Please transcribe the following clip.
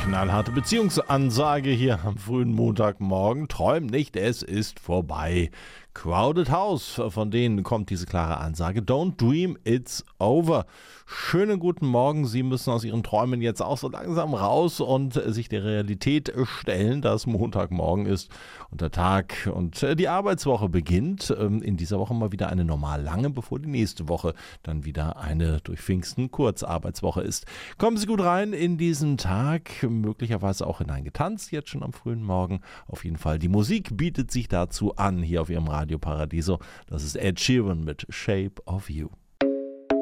knallharte Beziehungsansage hier am frühen Montagmorgen. Träum nicht, es ist vorbei. Crowded House, von denen kommt diese klare Ansage. Don't dream, it's over. Schönen guten Morgen. Sie müssen aus Ihren Träumen jetzt auch so langsam raus und sich der Realität stellen, dass Montagmorgen ist und der Tag und die Arbeitswoche beginnt. In dieser Woche mal wieder eine normal lange, bevor die nächste Woche dann wieder eine durch Pfingsten Kurzarbeitswoche ist. Kommen Sie gut rein in diesen Tag, möglicherweise auch hineingetanzt, jetzt schon am frühen Morgen. Auf jeden Fall, die Musik bietet sich dazu an, hier auf Ihrem Radio Paradiso. Das ist Ed Sheeran mit Shape of You.